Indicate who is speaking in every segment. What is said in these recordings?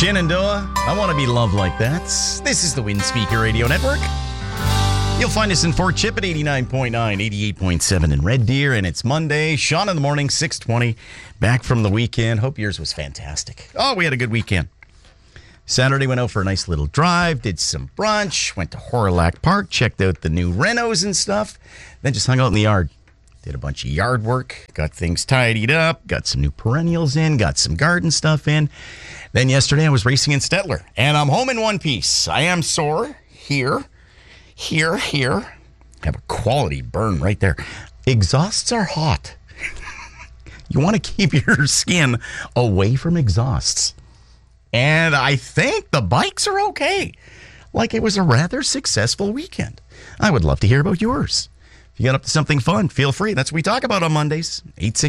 Speaker 1: Shenandoah, I want to be loved like that. This is the Wind Speaker Radio Network. You'll find us in Fort Chip at 89.9, 88.7 in Red Deer, and it's Monday. Sean in the morning, 6:20, back from the weekend. Hope yours was fantastic. Oh, we had a good weekend. Saturday went out for a nice little drive, did some brunch, went to Horilac Park, checked out the new renos and stuff, then just hung out in the yard. Did a bunch of yard work, got things tidied up, got some new perennials in, got some garden stuff in. Then yesterday I was racing in Stettler, and I'm home in one piece. I am sore here. Have a quality burn right there. Exhausts are hot. You want to keep your skin away from exhausts. And I think the bikes are okay. Like, it was a rather successful weekend. I would love to hear about yours. If you got up to something fun, feel free. That's what we talk about on Mondays.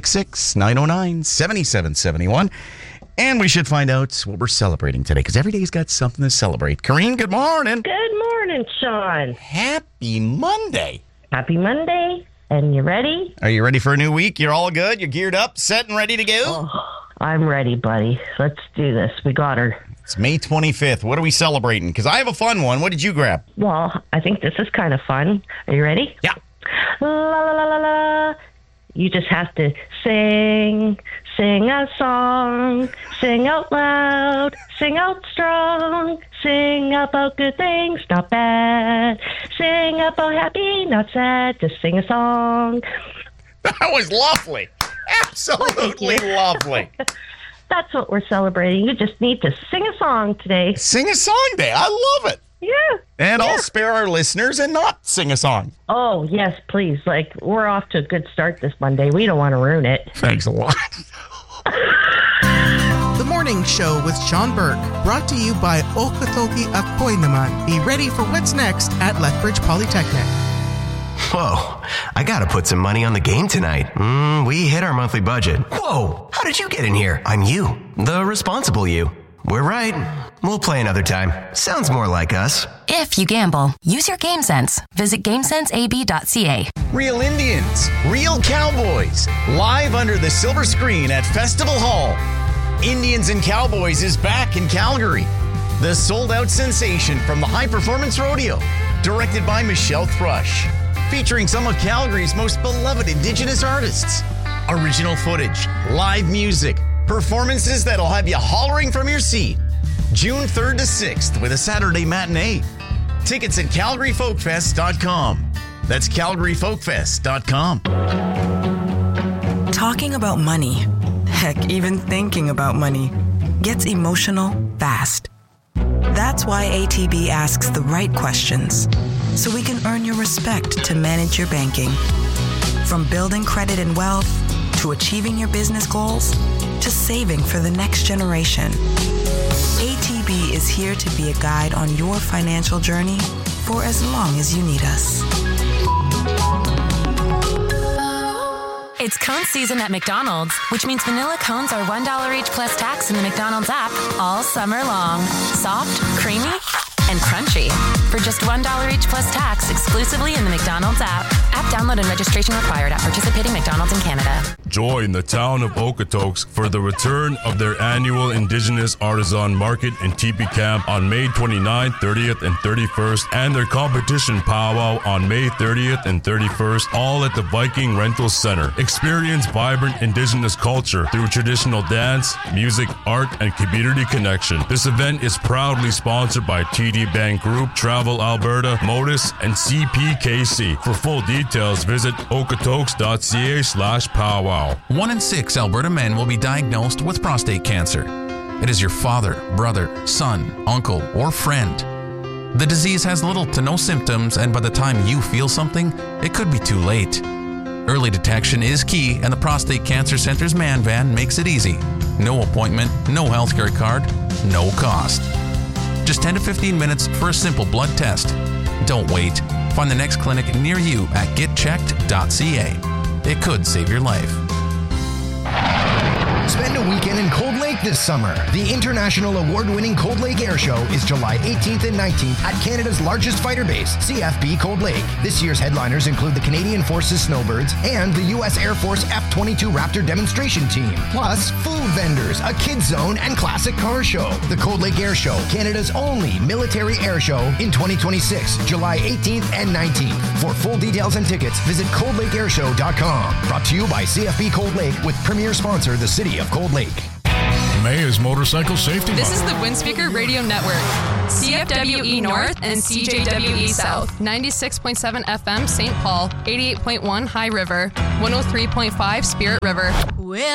Speaker 1: 866-909-7771. And we should find out what we're celebrating today, because every day's got something to celebrate. Kareen, good morning.
Speaker 2: Good morning, Sean.
Speaker 1: Happy Monday.
Speaker 2: Happy Monday. And you ready?
Speaker 1: Are you ready for a new week? You're all good? You're geared up, set, and ready to go?
Speaker 2: Oh, I'm ready, buddy. Let's do this. We got her.
Speaker 1: It's May 25th. What are we celebrating? Because I have a fun one. What did you grab?
Speaker 2: Well, I think this is kind of fun. Are you ready?
Speaker 1: Yeah.
Speaker 2: La, la, la, la, la. You just have to sing a song, sing out loud, sing out strong, sing about good things, not bad, sing about happy, not sad, just sing a song.
Speaker 1: That was lovely. Absolutely lovely.
Speaker 2: That's what we're celebrating. You just need to sing a song today.
Speaker 1: Sing a song day. I love it.
Speaker 2: Yeah.
Speaker 1: And I'll spare our listeners and not sing a song.
Speaker 2: Oh, yes, please. Like, we're off to a good start this Monday. We don't want to ruin it.
Speaker 1: Thanks a lot.
Speaker 3: The Morning Show with Sean Burke, brought to you by Okotogi Akoy Naman. Be ready for what's next at Lethbridge Polytechnic.
Speaker 4: Whoa, I gotta put some money on the game tonight. We hit our monthly budget. Whoa, how did you get in here? I'm you, the responsible you. We're right. We'll play another time. Sounds more like us.
Speaker 5: If you gamble, use your game sense. Visit GameSenseAB.ca.
Speaker 1: Real Indians, real cowboys, live under the silver screen at Festival Hall. Indians and Cowboys is back in Calgary. The sold-out sensation from the High Performance Rodeo, directed by Michelle Thrush, featuring some of Calgary's most beloved Indigenous artists. Original footage, live music, performances that'll have you hollering from your seat. June 3rd to 6th with a Saturday matinee. Tickets at CalgaryFolkFest.com. That's CalgaryFolkFest.com.
Speaker 6: Talking about money, heck, even thinking about money, gets emotional fast. That's why ATB asks the right questions, so we can earn your respect to manage your banking. From building credit and wealth, to achieving your business goals, to saving for the next generation. ATB is here to be a guide on your financial journey for as long as you need us.
Speaker 5: It's cone season at McDonald's, which means vanilla cones are $1 each plus tax in the McDonald's app all summer long. Soft, creamy, and crunchy. For just $1 each plus tax exclusively in the McDonald's app. App download and registration required at participating McDonald's in Canada.
Speaker 7: Join the town of Okotoks for the return of their annual Indigenous Artisan Market and Teepee Camp on May 29th, 30th, and 31st, and their competition powwow on May 30th and 31st, all at the Viking Rental Center. Experience vibrant Indigenous culture through traditional dance, music, art, and community connection. This event is proudly sponsored by TD Bank Group, Travel Alberta, Modus, and CPKC. For full details, visit okotoks.ca/powwow.
Speaker 8: 1 in 6 Alberta men will be diagnosed with prostate cancer. It is your father, brother, son, uncle, or friend. The disease has little to no symptoms, and by the time you feel something, it could be too late. Early detection is key, and the Prostate Cancer Center's Man Van makes it easy. No appointment, no healthcare card, no cost. Just 10 to 15 minutes for a simple blood test. Don't wait. Find the next clinic near you at getchecked.ca. It could save your life.
Speaker 9: Spend a weekend in cold Cold Lake this summer. The international award-winning Cold Lake Air Show is July 18th and 19th at Canada's largest fighter base, CFB Cold Lake. This year's headliners include the Canadian Forces Snowbirds and the U.S. Air Force F-22 Raptor demonstration team, plus food vendors, a kids zone, and classic car show. The Cold Lake Air Show, Canada's only military air show in 2026, July 18th and 19th. For full details and tickets, visit coldlakeairshow.com. Brought to you by CFB Cold Lake with premier sponsor, the City of Cold Lake.
Speaker 10: May is Motorcycle Safety Month.
Speaker 11: This is the Windspeaker Radio Network. CFWE North and CJWE South. 96.7 FM St. Paul, 88.1 High River, 103.5 Spirit River.